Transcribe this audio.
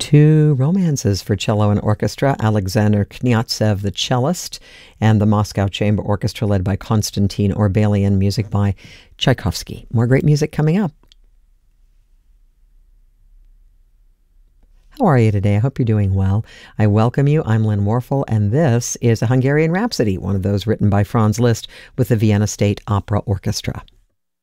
Two romances for cello and orchestra, Alexander Kniazev, the cellist, and the Moscow Chamber Orchestra led by Konstantin Orbelian, music by Tchaikovsky. More great music coming up. How are you today? I hope you're doing well. I welcome you. I'm Lynn Warfel, and this is a Hungarian Rhapsody, one of those written by Franz Liszt with the Vienna State Opera Orchestra.